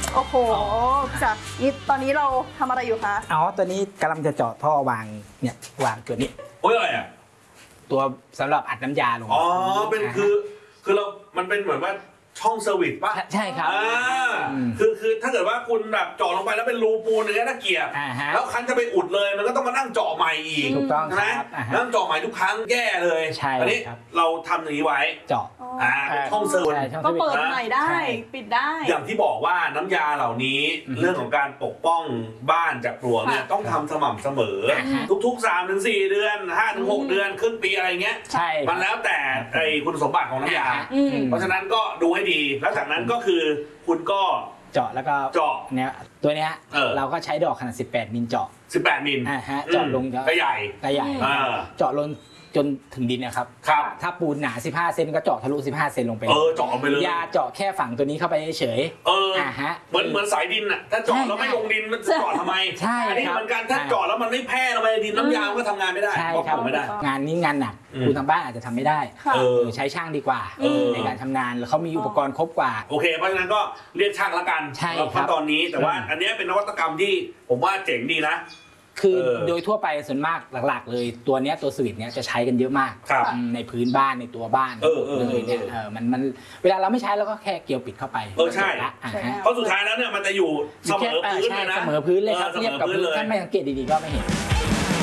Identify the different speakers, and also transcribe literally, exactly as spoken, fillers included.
Speaker 1: โอ้โหจ้ะนี่ตอนนี้เราทำอะไรอยู่คะ
Speaker 2: อ๋อตัวนี้กำลังจะเจาะท่อวางเนี่ยวางตัวนี้
Speaker 3: โอ้ยอะไรอ่ะ
Speaker 2: ตัวสำหรับอัดน้ำยาลง
Speaker 3: อ๋อเป็นคือคือเรามันเป็นเหมือนว่าช่องเซอร์วิสป่ะ
Speaker 2: ใช่ครับ
Speaker 3: คือคือถ้าเกิดว่าคุณแบบเจาะลงไปแล้วเป็นรูปูนอย่างเงี้ยถ้าเกียร์แล้วคันจะไปอุดเลยมันก็ต้องมานั่งเจาะใหม่อีก
Speaker 2: ถูกต้อง
Speaker 3: ใช่ไหมนั่งเจาะใหม่ทุกครั้งแย่เลย
Speaker 2: ใช่
Speaker 3: อันนี้เราทำอย่างนี้ไว้
Speaker 2: เจาะ
Speaker 3: อ่าเป็นช่องเซอร์วิส
Speaker 1: ก็เปิดใหม่ได้ปิดได้
Speaker 3: อย่างที่บอกว่าน้ำยาเหล่านี้เรื่องของการปกป้องบ้านจากปลวกเนี่ยต้องทำสม่ำเสมอทุกๆ สามถึงสี่ เดือน ห้าถึงหก เดือนครึ่งปีอะไรเงี้ย
Speaker 2: ใช่
Speaker 3: มันแล้วแต่ไอ้คุณสมบัติของน้ำยาเพราะฉะนั้นก็ดูให้ดีแล้วจากนั้นก็คือคุณก็
Speaker 2: เจาะแล้วก็
Speaker 3: เจาะ
Speaker 2: เนี่ยตัวเนี้ยเราก็ใช้ดอกขนาดสิบแปดมิลเจาะ
Speaker 3: สิบแปดมิล
Speaker 2: อ่าฮะเจาะลง
Speaker 3: ก็ใหญ่
Speaker 2: ก็ใหญ่เจาะลงจนถึงดินนะครับ
Speaker 3: ครับ
Speaker 2: ถ้าปูนหนาสิบห้าเซนก็เจาะทะลุสิบห้าเซนลงไป
Speaker 3: เออเจาะลงไปเลย
Speaker 2: ยาเจาะแค่ฝั่งตัวนี้เข้าไปเฉย
Speaker 3: เอออ่าฮะเหมือนเหมือนสายดินอ่ะถ้าเจาะแล้วไม่ลงดินมันจะเจาะทำไม
Speaker 2: ใช่
Speaker 3: อันนี้เหมือนกันถ้าเจาะแล้วมันไม่แพร่ลงไปในดินน้ำยาก็ทำงานไม่ได้
Speaker 2: ใช่ครับ
Speaker 3: ไม่ได้
Speaker 2: งานนี้งานหนักคุณทางบ้านอาจจะทำไม่ได้
Speaker 3: เออ
Speaker 2: ใช้ช่างดีกว่าในการทำงานแล้วเขามีอุปกรณ์ครบกว่า
Speaker 3: โอเคเพราะฉะนั้นก็เรียกช่างละกัน
Speaker 2: ใช่ครับ
Speaker 3: ตอนนี้แต่ว่าอันนี้เป็นนวัตกรรมที่ผมว่าเจ๋งดีนะ
Speaker 2: คือโดยทั่วไปส่วนมากหลักๆเลยตัวเนี้ยตัวสวิตช์เนี้ยจะใช้กันเยอะมากในพื้นบ้านในตัวบ้านเลยเนี่ยเออมันมันเวลาเราไม่ใช้เราก็แค่เกี่ยวปิดเข้าไป
Speaker 3: เออใช่เพราะสุดท้ายแล้วเนี่ยมันจะอยู่เสมอพื้นเลยนะ
Speaker 2: เสมอพื้นเลยครับเทียบกับพื้นถ้าไม่สังเกตดีๆก็ไม่เห็น